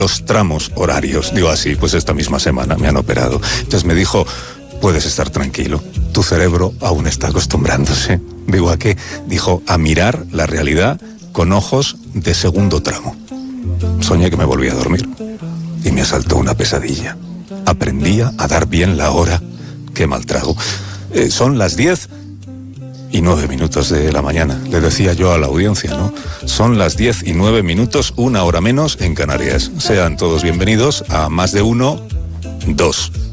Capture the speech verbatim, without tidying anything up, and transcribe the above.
los tramos horarios. Digo así, pues esta misma semana me han operado. Entonces me dijo, puedes estar tranquilo, tu cerebro aún está acostumbrándose. Digo, ¿a qué? Dijo, a mirar la realidad con ojos de segundo tramo. Soñé que me volví a dormir y me asaltó una pesadilla. Aprendía a dar bien la hora. Qué mal trago. Eh, son las diez y nueve minutos de la mañana. Le decía yo a la audiencia, ¿no? Son las diez y nueve minutos, una hora menos en Canarias. Sean todos bienvenidos a Más de Uno, Dos.